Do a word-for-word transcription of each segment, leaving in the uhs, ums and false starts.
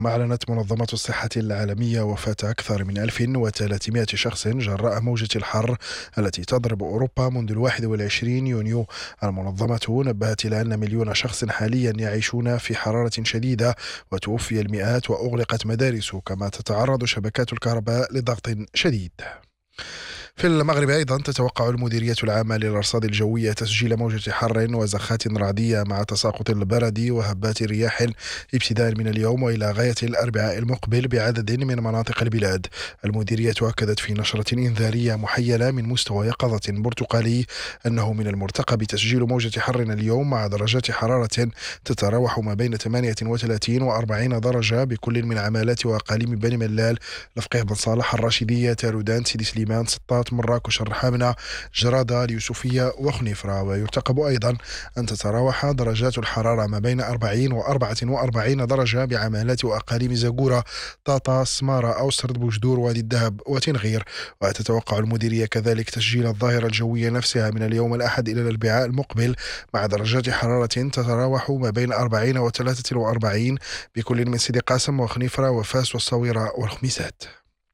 أعلنت منظمة الصحة العالمية وفاة أكثر من ألف وثلاثمائة شخص جراء موجة الحر التي تضرب أوروبا منذ الواحد والعشرين يونيو. المنظمة نبهت إلى أن مليون شخص حاليا يعيشون في حرارة شديدة، وتوفي المئات وأغلقت مدارس، كما تتعرض شبكات الكهرباء لضغط شديد. في المغرب أيضا تتوقع المديرية العامة للأرصاد الجوية تسجيل موجة حر وزخات رعدية مع تساقط البرد وهبات رياح ابتداء من اليوم وإلى غاية الأربعاء المقبل بعدد من مناطق البلاد. المديرية أكدت في نشرة إنذارية محيلة من مستوى يقظة برتقالي أنه من المرتقب تسجيل موجة حر اليوم مع درجات حرارة تتراوح ما بين ثمانية وثلاثين وأربعين درجة بكل من عمالات وأقاليم بني ملال، لفقيه بن صالح، الراشدية، تارودان، سيدي سليمان، سطات، مراكش، الرحابنة، جرادة، اليوسفية وخنيفرة. ويرتقب أيضا أن تتراوح درجات الحرارة ما بين أربعين وأربعة وأربعين درجة بعمالات وأقاليم زاقورة، طاطا، سمارة، أوسرد، بوجدور، وادي الذهب وتنغير. وتتوقع المديرية كذلك تسجيل الظاهرة الجوية نفسها من اليوم الأحد إلى الأربعاء المقبل مع درجات حرارة تتراوح ما بين أربعين وثلاثة وأربعين بكل من سيدي قاسم وخنيفرة وفاس والصويرة والخميسات.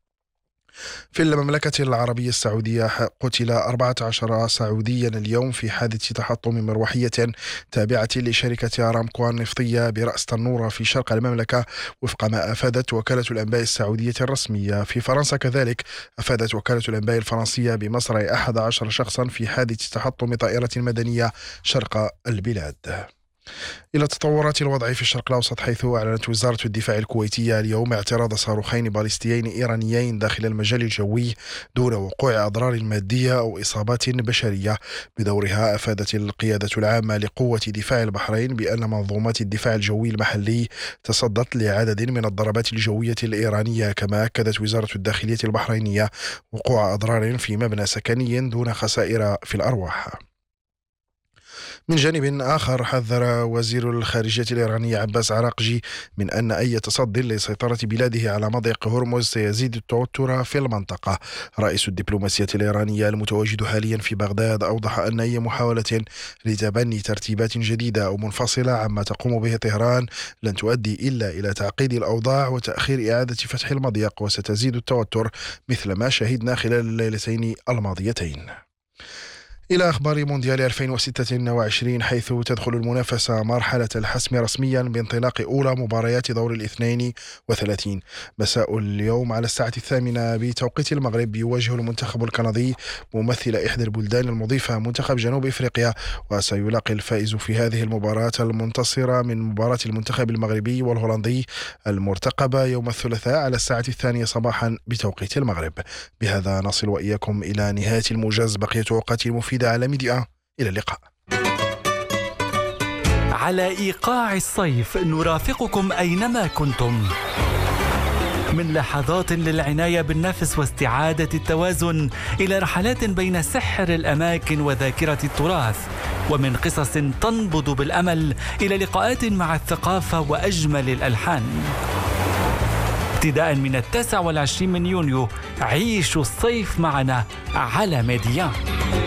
في المملكة العربية السعودية قتل أربعة عشر سعوديا اليوم في حادث تحطم مروحية تابعة لشركة أرامكو النفطية برأس تنورة في شرق المملكة، وفق ما أفادت وكالة الأنباء السعودية الرسمية. في فرنسا كذلك أفادت وكالة الأنباء الفرنسية بمصر أحد عشر شخصا في حادث تحطم طائرة مدنية شرق البلاد. إلى تطورات الوضع في الشرق الأوسط، حيث أعلنت وزارة الدفاع الكويتية اليوم اعتراض صاروخين باليستيين إيرانيين داخل المجال الجوي دون وقوع أضرار مادية أو إصابات بشرية. بدورها أفادت القيادة العامة لقوة دفاع البحرين بأن منظومات الدفاع الجوي المحلي تصدت لعدد من الضربات الجوية الإيرانية. كما أكدت وزارة الداخلية البحرينية وقوع أضرار في مبنى سكني دون خسائر في الأرواح. من جانب آخر، حذر وزير الخارجية الإيراني عباس عراقجي من أن أي تصدي لسيطرة بلاده على مضيق هرمز سيزيد التوتر في المنطقة. رئيس الدبلوماسية الإيرانية المتواجد حاليا في بغداد أوضح أن أي محاولة لتبني ترتيبات جديدة أو منفصلة عما تقوم به طهران لن تؤدي إلا إلى تعقيد الأوضاع وتأخير إعادة فتح المضيق، وستزيد التوتر مثل ما شهدنا خلال الليلتين الماضيتين. إلى أخبار مونديال ألفين وستة وعشرين، حيث تدخل المنافسة مرحلة الحسم رسميا بانطلاق أولى مباريات دور الاثنين وثلاثين. مساء اليوم على الساعة الثامنة بتوقيت المغرب يواجه المنتخب الكندي ممثل إحدى البلدان المضيفة منتخب جنوب إفريقيا، وسيلاقي الفائز في هذه المباراة المنتصرة من مباراة المنتخب المغربي والهولندي المرتقبة يوم الثلاثاء على الساعة الثانية صباحا بتوقيت المغرب. بهذا نصل وإياكم إلى نهاية الموجز. بقية أوقات مفيدة على ميديا. إلى اللقاء. على إيقاع الصيف نرافقكم أينما كنتم، من لحظات للعناية بالنفس واستعادة التوازن إلى رحلات بين سحر الأماكن وذاكرة التراث، ومن قصص تنبض بالأمل إلى لقاءات مع الثقافة وأجمل الألحان. ابتداء من التاسع والعشرين من يونيو عيشوا الصيف معنا على ميديا.